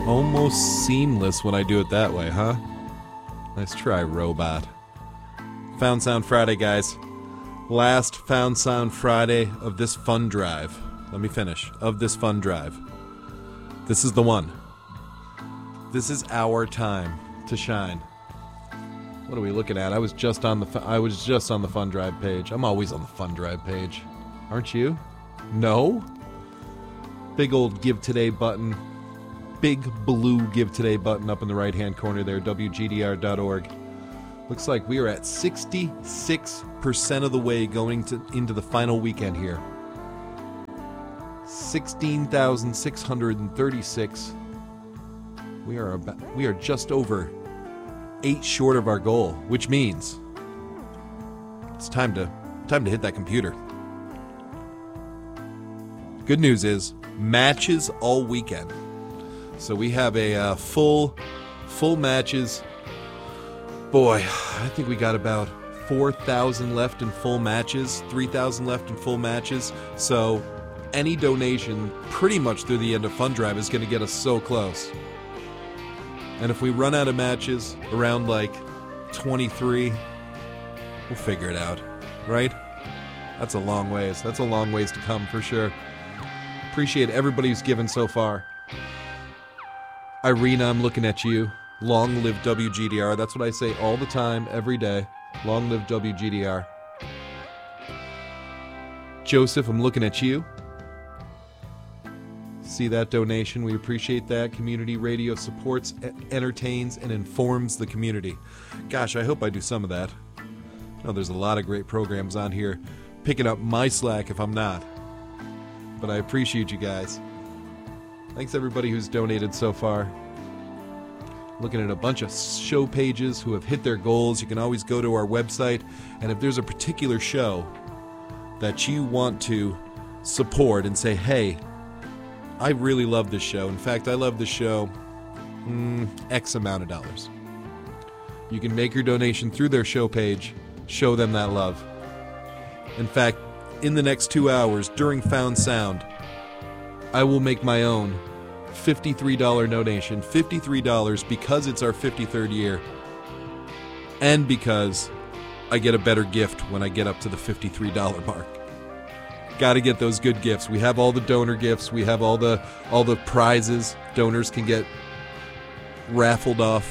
Almost seamless when I do it that way, huh? Nice try, robot. Found Sound Friday, guys. Last Found Sound Friday of this fun drive. Let me finish. Of this fun drive. This is the one. This is our time to shine. What are we looking at? I was just on the fun drive page. I'm always on the fun drive page. Aren't you? No? Big old Give Today button. Big blue Give Today button up in the right-hand corner there, WGDR.org. Looks like we are at 66% of the way going into the final weekend here. 16,636. We are just over 8 short of our goal, which means it's time to hit that computer. Good news is matches all weekend. So we have a full matches. Boy, I think we got about 4,000 left in full matches, 3,000 left in full matches. So any donation pretty much through the end of Fun Drive is going to get us so close. And if we run out of matches around like 23, we'll figure it out, right? That's a long ways. That's a long ways to come for sure. Appreciate everybody who's given so far. Irina, I'm looking at you. Long live WGDR. That's what I say all the time, every day. Long live WGDR. Joseph, I'm looking at you. See that donation? We appreciate that. Community radio supports, entertains, and informs the community. Gosh, I hope I do some of that. I know there's a lot of great programs on here. Picking up my slack if I'm not. But I appreciate you guys. Thanks everybody who's donated so far. Looking at a bunch of show pages who have hit their goals. You can always go to our website, and if there's a particular show that you want to support and say, hey, I really love this show. In fact, I love this show X amount of dollars. You can make your donation through their show page. Show them that love. In fact, in the next 2 hours during Found Sound, I will make my own $53 donation. $53 because it's our 53rd year. And because I get a better gift when I get up to the $53 mark. Got to get those good gifts. We have all the donor gifts. We have all the prizes donors can get raffled off.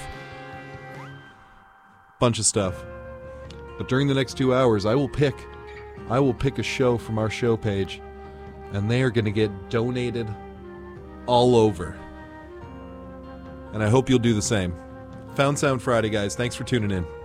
Bunch of stuff. But during the next 2 hours, I will pick a show from our show page, and they are going to get donated all over. And I hope you'll do the same. Found Sound Friday, guys. Thanks for tuning in.